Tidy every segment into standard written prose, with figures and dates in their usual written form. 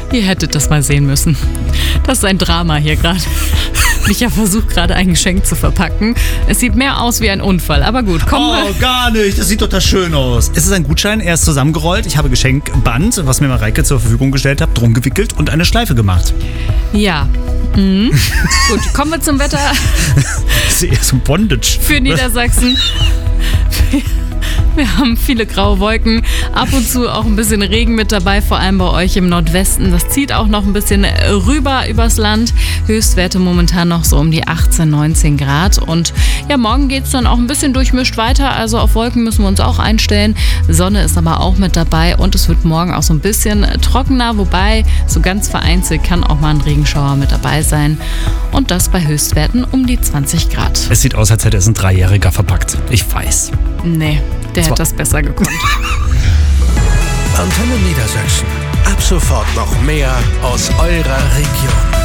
Ihr hättet das mal sehen müssen. Das ist ein Drama hier gerade. Micha versucht gerade ein Geschenk zu verpacken. Es sieht mehr aus wie ein Unfall, aber gut, komm mal. Oh, gar nicht. Das sieht total schön aus. Es ist ein Gutschein, er ist zusammengerollt. Ich habe Geschenkband, was mir Mareike zur Verfügung gestellt hat, drum gewickelt und eine Schleife gemacht. Ja. Mhm. Gut, kommen wir zum Wetter. Das ist eher so ein Bondage. Für Niedersachsen. Wir haben viele graue Wolken, ab und zu auch ein bisschen Regen mit dabei, vor allem bei euch im Nordwesten. Das zieht auch noch ein bisschen rüber übers Land. Höchstwerte momentan noch so um die 18, 19 Grad. Und ja, morgen geht es dann auch ein bisschen durchmischt weiter. Also auf Wolken müssen wir uns auch einstellen. Sonne ist aber auch mit dabei und es wird morgen auch so ein bisschen trockener. Wobei so ganz vereinzelt kann auch mal ein Regenschauer mit dabei sein. Und das bei Höchstwerten um die 20 Grad. Es sieht aus, als hätte es ein Dreijähriger verpackt. Ich weiß. Nee, der hätte das besser gekonnt. Antenne Niedersachsen. Ab sofort noch mehr aus eurer Region.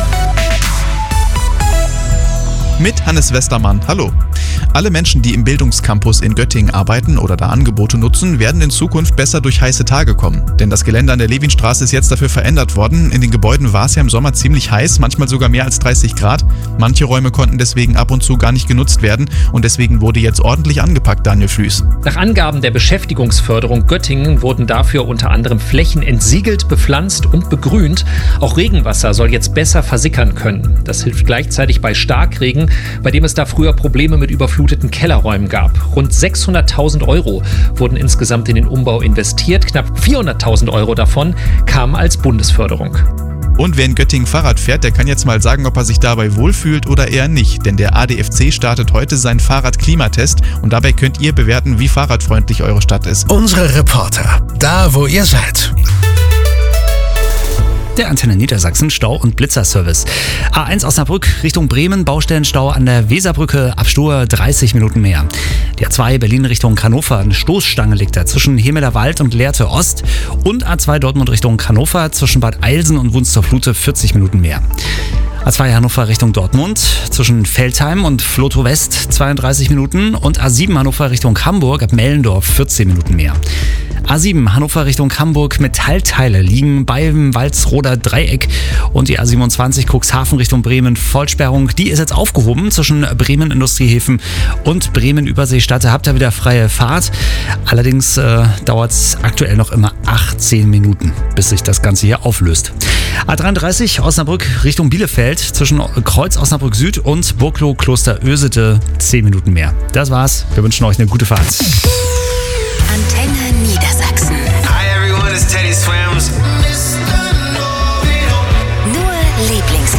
Mit Hannes Westermann. Hallo. Alle Menschen, die im Bildungscampus in Göttingen arbeiten oder da Angebote nutzen, werden in Zukunft besser durch heiße Tage kommen. Denn das Gelände an der Levinstraße ist jetzt dafür verändert worden. In den Gebäuden war es ja im Sommer ziemlich heiß, manchmal sogar mehr als 30 Grad. Manche Räume konnten deswegen ab und zu gar nicht genutzt werden und deswegen wurde jetzt ordentlich angepackt, Daniel Flüß. Nach Angaben der Beschäftigungsförderung Göttingen wurden dafür unter anderem Flächen entsiegelt, bepflanzt und begrünt. Auch Regenwasser soll jetzt besser versickern können. Das hilft gleichzeitig bei Starkregen, bei dem es da früher Probleme mit überfluteten Kellerräumen gab. Rund 600.000 € wurden insgesamt in den Umbau investiert. Knapp 400.000 € davon kamen als Bundesförderung. Und wer in Göttingen Fahrrad fährt, der kann jetzt mal sagen, ob er sich dabei wohlfühlt oder eher nicht. Denn der ADFC startet heute seinen Fahrradklimatest und dabei könnt ihr bewerten, wie fahrradfreundlich eure Stadt ist. Unsere Reporter, da wo ihr seid. Der Antenne Niedersachsen Stau- und Blitzerservice. A1 Osnabrück Richtung Bremen, Baustellenstau an der Weserbrücke, ab Stur 30 Minuten mehr. Die A2 Berlin Richtung Hannover, eine Stoßstange liegt da zwischen Hemeler Wald und Lehrte Ost. Und A2 Dortmund Richtung Hannover, zwischen Bad Eilsen und Wunstorf-Lute 40 Minuten mehr. A2 Hannover Richtung Dortmund, zwischen Veltheim und Flotow West 32 Minuten und A7 Hannover Richtung Hamburg ab Mellendorf 14 Minuten mehr. A7 Hannover Richtung Hamburg, Metallteile liegen beim Walsroder Dreieck und die A27 Cuxhaven Richtung Bremen, Vollsperrung, die ist jetzt aufgehoben zwischen Bremen Industriehäfen und Bremen Überseestadt. Da habt ihr wieder freie Fahrt. Allerdings dauert es aktuell noch immer 18 Minuten, bis sich das Ganze hier auflöst. A33 Osnabrück Richtung Bielefeld, zwischen Kreuz Osnabrück Süd und Burgloh Kloster Ösete 10 Minuten mehr. Das war's. Wir wünschen euch eine gute Fahrt. Antenne